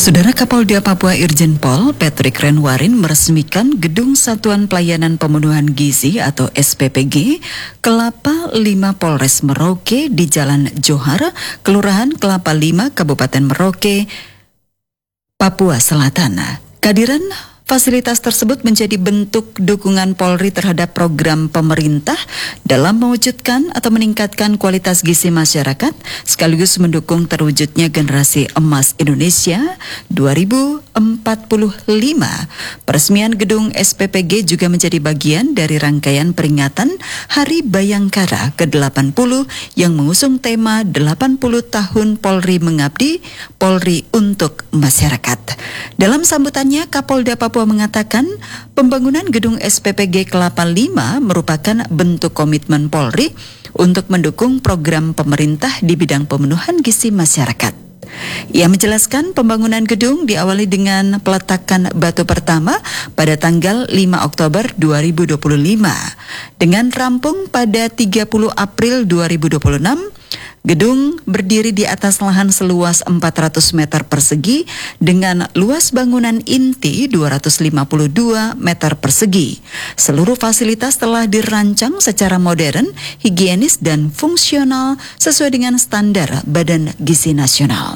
Saudara Kapolda Papua Irjen Pol Patrick Renwarin meresmikan Gedung Satuan Pelayanan Pemenuhan Gizi atau SPPG Kelapa 5 Polres Merauke di Jalan Johar, Kelurahan Kelapa 5, Kabupaten Merauke, Papua Selatan. Kehadiran fasilitas tersebut menjadi bentuk dukungan Polri terhadap program pemerintah dalam mewujudkan atau meningkatkan kualitas gizi masyarakat sekaligus mendukung terwujudnya generasi emas Indonesia 2045. Peresmian gedung SPPG juga menjadi bagian dari rangkaian peringatan Hari Bayangkara ke-80 yang mengusung tema 80 tahun Polri Mengabdi, Polri untuk Masyarakat. Dalam sambutannya, Kapolda Papua mengatakan pembangunan gedung SPPG Kelapa 5 merupakan bentuk komitmen Polri untuk mendukung program pemerintah di bidang pemenuhan gizi masyarakat. Ia menjelaskan pembangunan gedung diawali dengan peletakan batu pertama pada tanggal 5 Oktober 2025. Dengan rampung pada 30 April 2026, gedung berdiri di atas lahan seluas 400 meter persegi dengan luas bangunan inti 252 meter persegi. Seluruh fasilitas telah dirancang secara modern, higienis dan fungsional sesuai dengan standar Badan Gizi Nasional.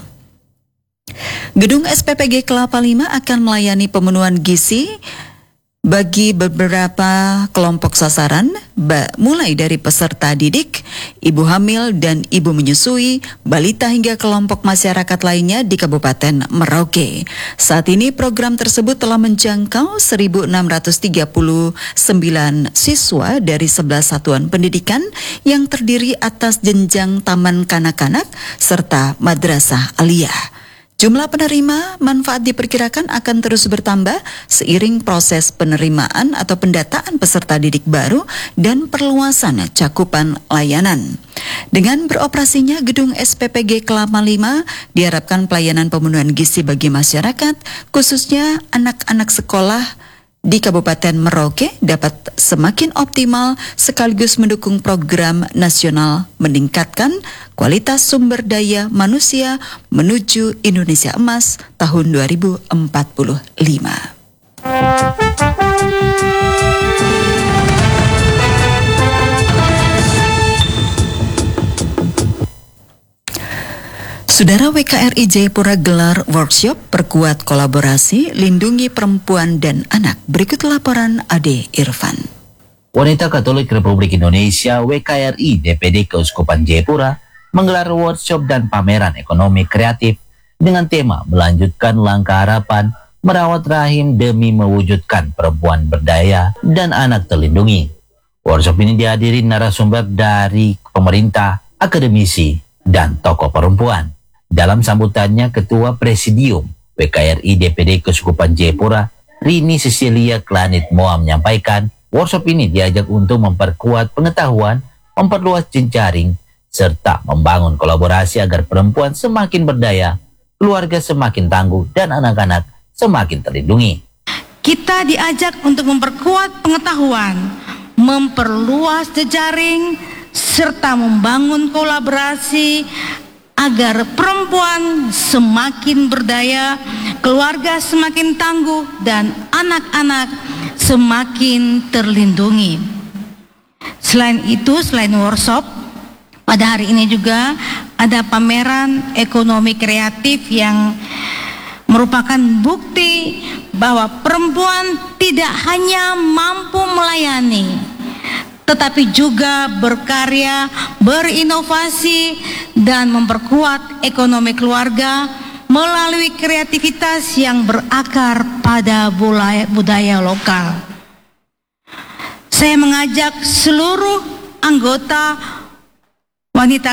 Gedung SPPG Kelapa 5 akan melayani pemenuhan gizi bagi beberapa kelompok sasaran, mulai dari peserta didik, ibu hamil dan ibu menyusui, balita hingga kelompok masyarakat lainnya di Kabupaten Merauke. Saat ini program tersebut telah menjangkau 1.639 siswa dari 11 satuan pendidikan yang terdiri atas jenjang taman kanak-kanak serta madrasah aliyah. Jumlah penerima manfaat diperkirakan akan terus bertambah seiring proses penerimaan atau pendataan peserta didik baru dan perluasan cakupan layanan. Dengan beroperasinya gedung SPPG Kelapa 5, diharapkan pelayanan pemenuhan gizi bagi masyarakat, khususnya anak-anak sekolah di Kabupaten Merauke dapat semakin optimal sekaligus mendukung program nasional meningkatkan kualitas sumber daya manusia menuju Indonesia Emas tahun 2045. Saudara, WKRI Jayapura gelar workshop perkuat kolaborasi lindungi perempuan dan anak. Berikut laporan Ade Irfan. Wanita Katolik Republik Indonesia WKRI DPD Keuskupan Jayapura menggelar workshop dan pameran ekonomi kreatif dengan tema melanjutkan langkah harapan merawat rahim demi mewujudkan perempuan berdaya dan anak terlindungi. Workshop ini dihadiri narasumber dari pemerintah, akademisi, dan tokoh perempuan. Dalam sambutannya, Ketua Presidium WKRI DPD Keuskupan Jayapura, Rini Cecilia Klanit Moa menyampaikan, workshop ini diajak untuk memperkuat pengetahuan, memperluas jejaring, serta membangun kolaborasi agar perempuan semakin berdaya, keluarga semakin tangguh, dan anak-anak semakin terlindungi. Kita diajak untuk memperkuat pengetahuan, memperluas jejaring, serta membangun kolaborasi agar perempuan semakin berdaya, keluarga semakin tangguh, dan anak-anak semakin terlindungi. Selain itu, selain workshop, pada hari ini juga ada pameran ekonomi kreatif yang merupakan bukti bahwa perempuan tidak hanya mampu melayani, tetapi juga berkarya, berinovasi, dan memperkuat ekonomi keluarga melalui kreativitas yang berakar pada budaya lokal. Saya mengajak seluruh anggota wanita